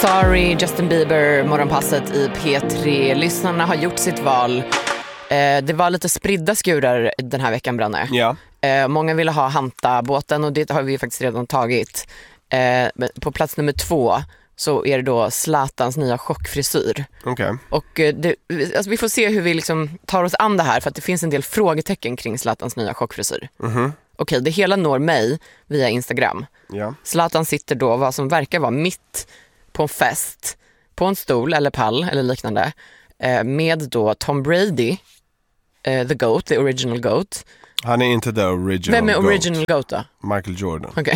Sorry, Justin Bieber, morgonpasset i P3. Lyssnarna har gjort sitt val. Det var lite spridda skurar den här veckan, Branne. Ja. Många ville ha Hanta-båten och det har vi faktiskt redan tagit. På plats nummer 2 så är det då Zlatans nya chockfrisyr. Okej. Och alltså vi får se hur vi liksom tar oss an det här, för att det finns en del frågetecken kring Zlatans nya chockfrisyr. Okej, det hela når mig via Instagram. Ja. Zlatan sitter då vad som verkar vara mitt på en fest, på en stol eller pall eller liknande, med då Tom Brady, the GOAT, the original GOAT. Han är inte the original Vem är GOAT. original GOAT då? Michael Jordan. Okej.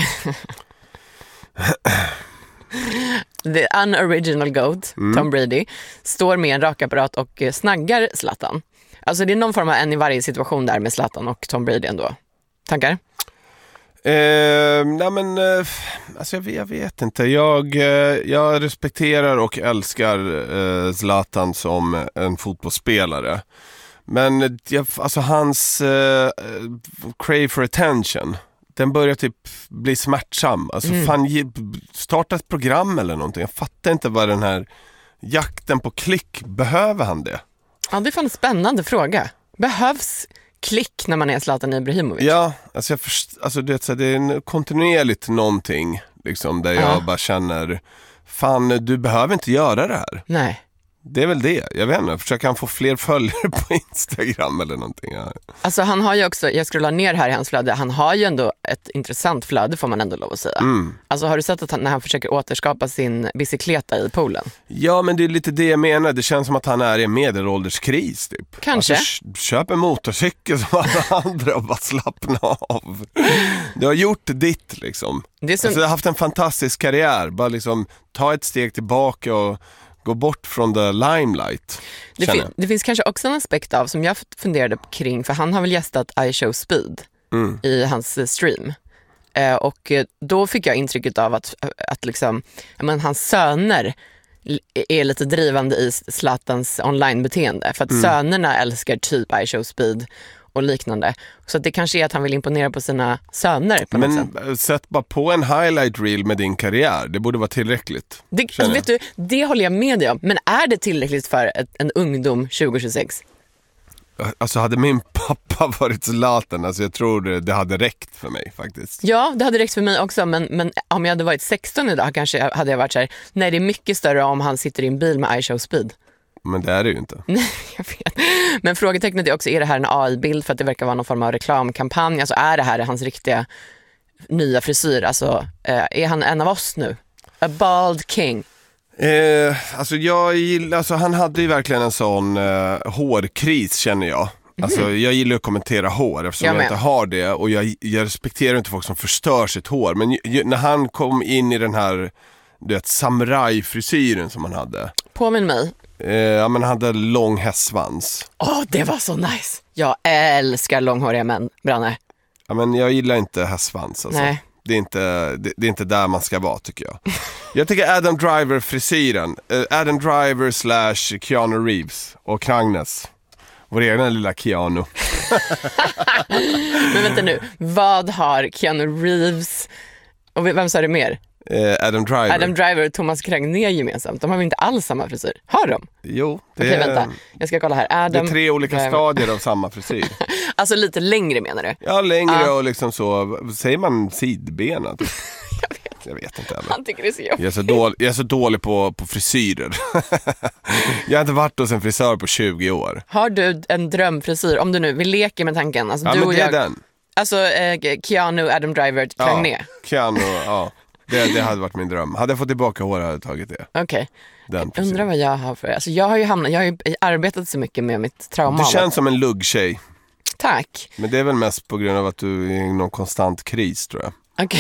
The unoriginal GOAT, Tom Brady, står med en rakapparat och snaggar Zlatan. Alltså det är någon form av en i varje situation där med Zlatan och Tom Brady ändå. Tankar? Nej men alltså jag vet inte. Jag respekterar och älskar Zlatan som en fotbollsspelare. Men alltså hans crave for attention, den börjar typ bli smärtsam. Alltså starta ett program eller någonting. Jag fattar inte vad den här jakten på klick, behöver han det? Ja, det är fan en spännande fråga. Behövs klick när man är Zlatan Ibrahimovic? Ja, alltså det är en kontinuerligt någonting liksom, där jag bara känner, fan, du behöver inte göra det här. Nej. Det är väl det, jag vet inte, försöker han få fler följare på Instagram eller någonting. Ja. Alltså han har ju också, jag scrollar ner här i hans flöde, han har ju ändå ett intressant flöde, får man ändå lov att säga. Alltså har du sett att när han försöker återskapa sin bicykleta i poolen? Ja, men det är lite det jag menar, det känns som att han är i en medelålderskris typ. Kanske. Alltså, köp en motorcykel som alla andra och bara slappna av. Du har gjort ditt liksom. Det är som... Alltså, du har haft en fantastisk karriär, bara liksom ta ett steg tillbaka och gå bort från the limelight. Det finns kanske också en aspekt av som jag funderade kring, för han har väl gästat iShow Speed i hans stream. Och då fick jag intrycket av att liksom, hans söner är lite drivande i Zlatans online-beteende. För att sönerna älskar typ iShow Speed och liknande. Så att det kanske är att han vill imponera på sina söner på något sätt. Men sätt bara på en highlight reel med din karriär. Det borde vara tillräckligt. Vet du, det håller jag med dig om. Men är det tillräckligt för en ungdom 2026? Alltså hade min pappa varit Zlatan, alltså jag tror det hade räckt för mig faktiskt. Ja, det hade räckt för mig också, men om jag hade varit 16 idag kanske hade jag varit så här, nej, det är mycket större om han sitter i en bil med iShow Speed. Men det är det ju inte. Nej, jag vet. Men frågetecknet är också, är det här en AI-bild för att det verkar vara någon form av reklamkampanj? Alltså är det här hans riktiga nya frisyr? Alltså är han en av oss nu? A bald king. Alltså jag gillar, alltså han hade ju verkligen en sån hårkris, känner jag. Alltså jag gillar att kommentera hår eftersom jag inte har det, och jag respekterar inte folk som förstör sitt hår. Men när han kom in i den här, du vet, samurajfrisyren som han hade. Påminn mig. Ja, men han hade lång hästsvans. Det var så nice. Jag älskar långhåriga män, Branne. Ja, men jag gillar inte hästsvans alltså. Nej. Det är inte där man ska vara, tycker jag. Jag tycker Adam Driver-frisyren, Adam Driver / Keanu Reeves och Kragnes, vår egna lilla Keanu. Men vänta nu, vad har Keanu Reeves och vem sa det mer? Adam Driver och Thomas Kragner gemensamt. De har väl inte alls samma frisyr? Har de? Jo. Okej, vänta. Jag ska kolla här. Det är 3 olika stadier av samma frisyr. Alltså lite längre, menar du? Ja, längre och liksom så. Säger man sidbena? Jag vet inte heller. Han tycker det är så jobbigt. Jag är så dålig på frisyrer. Jag har inte varit hos en frisör på 20 år. Har du en drömfrisyr? Om du nu vill leka med tanken. Alltså, ja, du men och det är jag... den. Alltså Keanu, Adam Driver, Kragner. Ja, Keanu, ja. Det hade varit min dröm. Hade jag fått tillbaka hår hade jag tagit det. Okej. Jag undrar vad jag har för... Alltså jag har ju arbetat så mycket med mitt trauma. Du känns som en lugg-tjej. Tack. Men det är väl mest på grund av att du är i någon konstant kris, tror jag. Okej.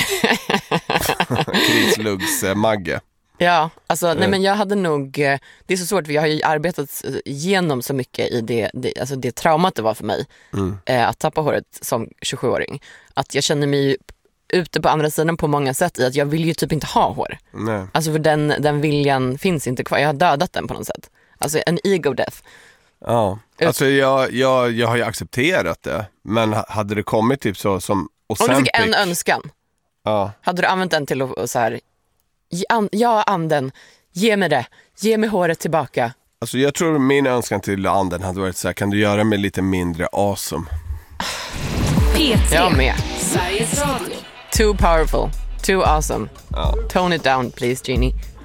Krisluggs-magge. Ja, alltså nej, men jag hade nog... Det är så svårt, för jag har ju arbetat igenom så mycket i alltså det traumat det var för mig. Att tappa håret som 27-åring. Att jag känner mig ute på andra sidan på många sätt i att jag vill ju typ inte ha hår. Nej. Alltså för den viljan finns inte kvar. Jag har dödat den på något sätt. Alltså en ego death. Ja, alltså jag har ju accepterat det. Men hade det kommit typ så som Ozempic. Om du fick en önskan, ja. hade du använt den till att så här... Ja, anden, Ge mig det. Ge mig håret tillbaka. Alltså jag tror min önskan till anden hade varit så här, kan du göra mig lite mindre awesome? P3. Jag med. Sveriges Radio. Too powerful. Too awesome. Ja. Tone it down please, Genie.